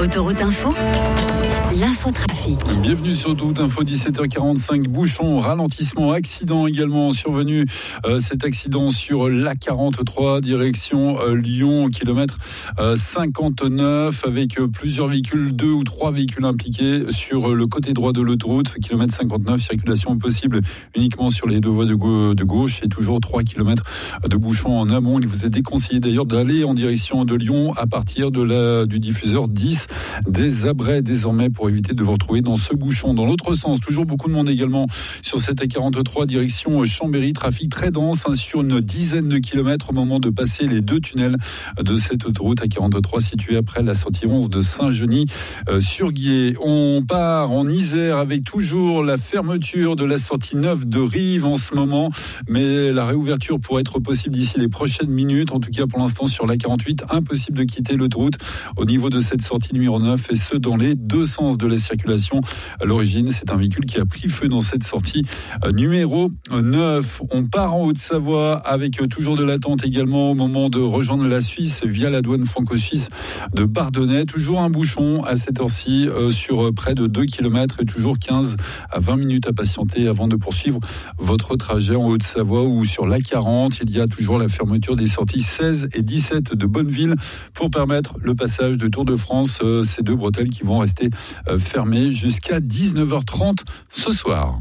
Autoroute Info, l'infotrafic. Bienvenue sur Autoroute Info, 17h45, bouchon, ralentissement, accident également survenu. Cet accident sur l'A43, direction Lyon, kilomètre 59, avec plusieurs véhicules, 2 ou 3 véhicules impliqués sur le côté droit de l'autoroute, kilomètre 59, circulation possible uniquement sur les deux voies de gauche et toujours 3 kilomètres de bouchon en amont. Il vous est déconseillé d'ailleurs d'aller en direction de Lyon à partir du diffuseur 10 des Abrets désormais pour éviter de vous retrouver dans ce bouchon. Dans l'autre sens, toujours beaucoup de monde également sur cette A43 direction Chambéry, trafic très dense sur une dizaine de kilomètres au moment de passer les 2 tunnels de cette autoroute A43 située après la sortie 11 de Saint-Genis-sur-Guiers. On part en Isère avec toujours la fermeture de la sortie 9 de Rives en ce moment, mais la réouverture pourrait être possible d'ici les prochaines minutes. En tout cas, pour l'instant, sur l'A48, impossible de quitter l'autoroute au niveau de cette sortie numéro 9 et ce dans les deux sens de la circulation. À l'origine, c'est un véhicule qui a pris feu dans cette sortie numéro 9. On part en Haute-Savoie avec toujours de l'attente également au moment de rejoindre la Suisse via la douane franco-suisse de Bardonnay. Toujours un bouchon à cette heure-ci sur près de 2 km et toujours 15 à 20 minutes à patienter avant de poursuivre votre trajet en Haute-Savoie ou sur l'A40. Il y a toujours la fermeture des sorties 16 et 17 de Bonneville pour permettre le passage de Tour de France. Ces deux bretelles qui vont rester fermées jusqu'à 19h30 ce soir.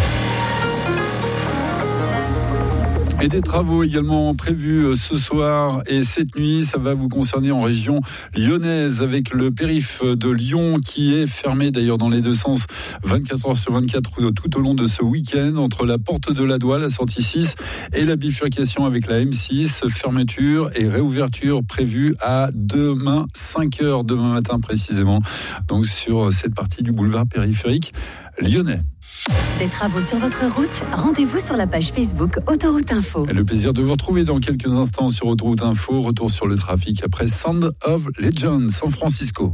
Et des travaux également prévus ce soir et cette nuit. Ça va vous concerner en région lyonnaise avec le périph' de Lyon qui est fermé d'ailleurs dans les deux sens 24 heures sur 24 tout au long de ce week-end entre la porte de la Douai, la sortie 6 et la bifurcation avec la M6. Fermeture et réouverture prévue à demain 5h demain matin précisément. Donc sur cette partie du boulevard périphérique lyonnais. Des travaux sur votre route, rendez-vous sur la page Facebook Autoroute Info. Et le plaisir de vous retrouver dans quelques instants sur Autoroute Info. Retour sur le trafic après Sound of Legend, San Francisco.